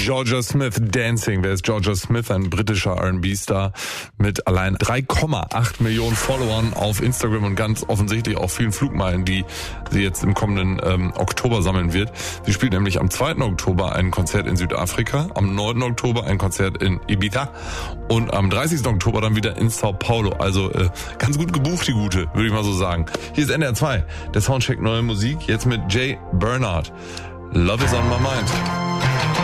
Georgia Smith, Dancing. Wer ist Georgia Smith? Ein britischer R&B-Star mit allein 3,8 Millionen Followern auf Instagram und ganz offensichtlich auch vielen Flugmeilen, die sie jetzt im kommenden Oktober sammeln wird. Sie spielt nämlich am 2. Oktober ein Konzert in Südafrika, am 9. Oktober ein Konzert in Ibiza und am 30. Oktober dann wieder in Sao Paulo. Also ganz gut gebucht, die Gute, würde ich mal so sagen. Hier ist NDR 2, der Soundcheck Neue Musik, jetzt mit Jay Bernard. Love is on my mind.